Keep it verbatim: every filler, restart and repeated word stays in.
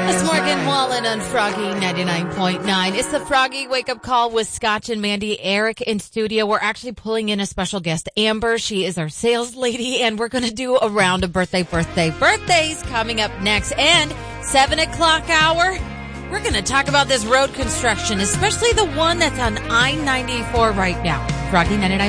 It's Morgan Wallen on Froggy ninety-nine point nine. It's the Froggy Wake Up Call with Scotch and Mandy. Eric in studio. We're actually pulling in a special guest, Amber. She is our sales lady, and we're going to do a round of birthday, birthday, birthdays coming up next. And seven o'clock hour, we're going to talk about this road construction, especially the one that's on I ninety-four right now. Froggy ninety-nine.